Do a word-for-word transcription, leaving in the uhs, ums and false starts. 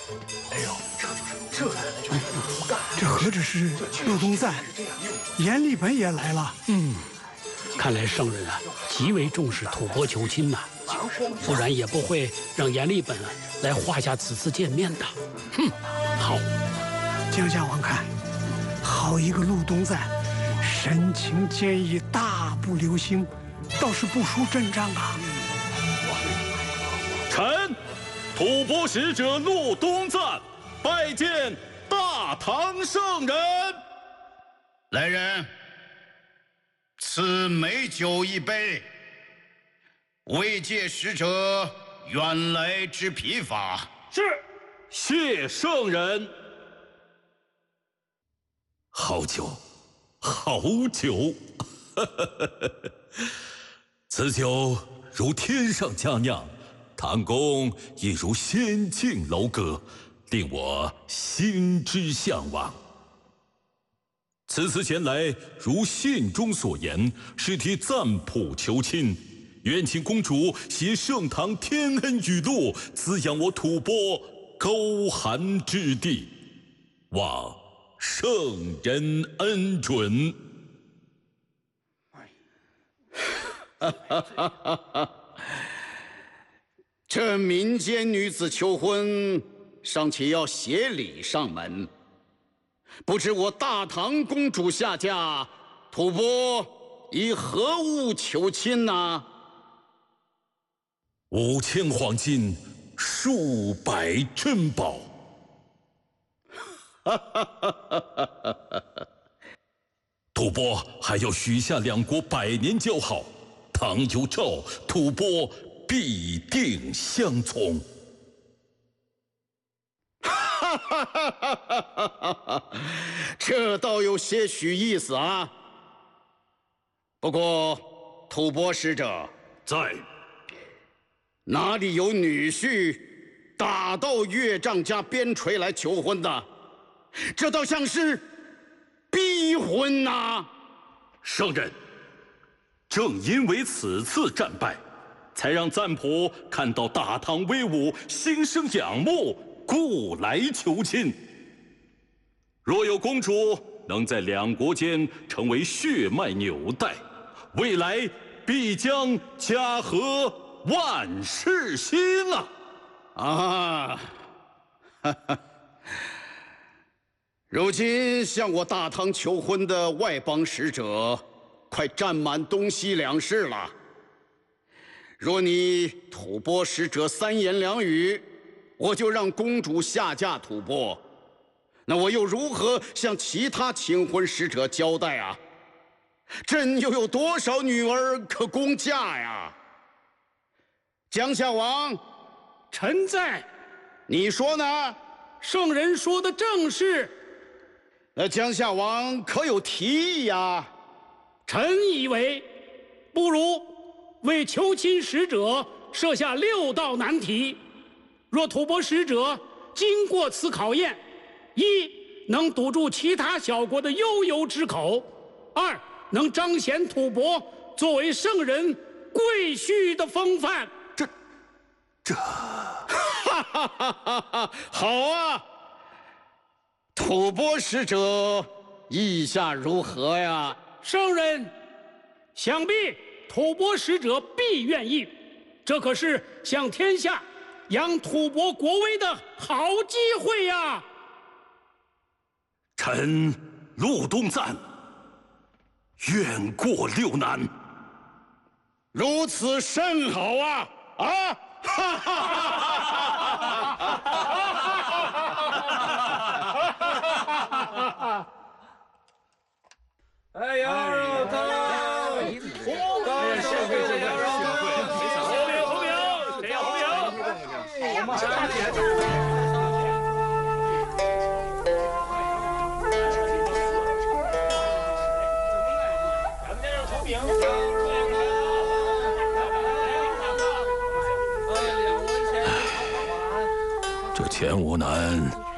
哎呦，这就是这来了就干。 这何止是陆东赞，阎立本也来了。 嗯，看来圣人啊极为重视吐蕃求亲呐、啊，不然也不会让阎立本啊来画下此次见面的。哼，好， 江夏王看，好一个陆东赞，神情坚毅，大步流星，倒是不输阵仗啊。 臣吐蕃使者陆东赞拜见大唐圣人。 来人，赐美酒一杯，慰藉使者远来之疲乏。 是，谢圣人。 好酒，好酒，此酒如天上佳酿，唐公亦如仙境楼阁，令我心之向往。此次前来，如信中所言，是替赞普求亲，愿请公主携盛唐天恩雨露，滋养我吐蕃沟寒之地，望圣人恩准。 哈哈哈哈哈！这民间女子求婚，尚且要协礼上门，不知我大唐公主下嫁，吐蕃以何物求亲呢？ 五千黄金，数百珍宝。 哈哈哈哈哈哈！ 吐蕃还要许下两国百年交好，唐有诏，吐蕃必定相从。 哈哈哈哈哈哈！这倒有些许意思啊。不过，吐蕃使者在， 哪里有女婿打到岳丈家边陲来求婚的？这倒像是逼婚呐、啊！ 圣人，正因为此次战败，才让赞普看到大唐威武，心生仰慕，故来求亲。若有公主能在两国间成为血脉纽带，未来必将家和万事兴啊！ 啊，哈哈。如今向我大唐求婚的外邦使者，快占满东西两市了。若你吐蕃使者三言两语，我就让公主下嫁吐蕃，那我又如何向其他请婚使者交代啊？朕又有多少女儿可供嫁呀？江夏王， 臣在。 你说呢？ 圣人说的正是。 那江夏王可有提议呀？ 臣以为，不如为求亲使者设下六道难题。若吐蕃使者经过此考验，一能堵住其他小国的悠游之口；二能彰显吐蕃作为圣人贵婿的风范。 这，这， 哈哈哈哈哈！好啊！吐蕃使者意下如何呀？ 圣人，想必吐蕃使者必愿意，这可是向天下扬吐蕃国威的好机会呀！ 臣陆东赞愿过六难。 如此甚好啊！啊！哈哈哈哈哈哈！ 哎呀，肉汤，红汤，谢贵谢贵谢贵，红饼红饼，谁要红饼？好嘛，大姐。咱们家有红饼。 这钱无难。